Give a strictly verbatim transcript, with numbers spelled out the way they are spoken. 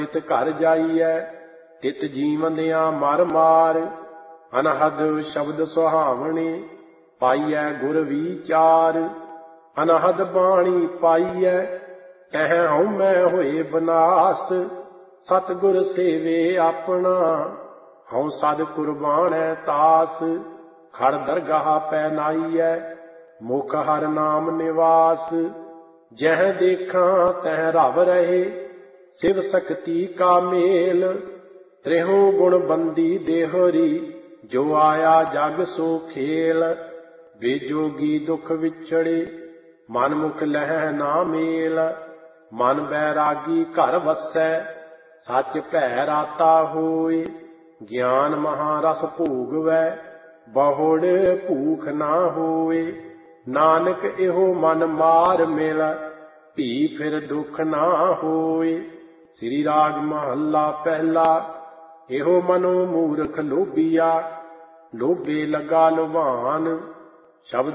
ਤਿਤ ਘਰ ਜਾਈਐ ਤਿਤ ਜੀਵੰਦਿਆਂ ਮਰ ਮਾਰ। ਅਨਹਦ ਸ਼ਬਦ ਸੁਹਾਵਣੇ ਪਾਈਐ ਗੁਰ ਵਿਚਾਰ। ਅਨਹਦ ਬਾਣੀ ਪਾਈਐ ਕਹਿ ਹਉਮੈ ਹੋਏ ਬਨਾਸ। ਸਤਿਗੁਰ ਸੇਵੇ ਆਪਣਾ ਹਉ ਸਦ ਕੁਰਬਾਨੈ ਤਾਸ। ਖੜ ਦਰਗਾਹ ਪੈ ਨਾਈਐ ਮੁਖ ਹਰਿ ਨਾਮ ਨਿਵਾਸ। ਜਹ ਦੇਖਾਂ ਤਹ ਰਵ ਰਹੇ ਸਿਵ ਸਕਤੀ ਕਾ ਮੇਲ। ਤ੍ਰਿਹੋ ਗੁਣ ਬੰਦੀ ਦੇਹਰੀ ਜੋ ਆਇਆ ਜਗ ਸੋ ਖੇਲ। ਬੇਜੋਗੀ ਦੁਖ ਵਿਛੜੇ ਮਨ ਮੁਖ ਲਹਿ ਨਾ ਮੇਲ। ਮਨ ਬੈਰਾਗੀ ਘਰ ਵਸੈ ਸੱਚ ਭੈ ਰਾਤਾ ਹੋਏ। ਗਿਆਨ ਮਹਾਰਸ ਭੋਗਵੈ ਬਹੁੜ ਭੂਖ ਨਾ ਹੋਏ। ਨਾਨਕ ਇਹੋ ਮਨ ਮਾਰ ਮਿਲ ਭੀ ਫਿਰ ਦੁਖ ਨਾ ਹੋਏ। ਸ੍ਰੀ ਰਾਗ ਮਹੱਲਾ ਪਹਿਲਾ। ਇਹੋ ਮਨੋ ਮੂਰਖ ਲੋਭੀਆ ਲੋਭੇ ਲਗਾ ਲੁਭਾਨ। ਸ਼ਬਦ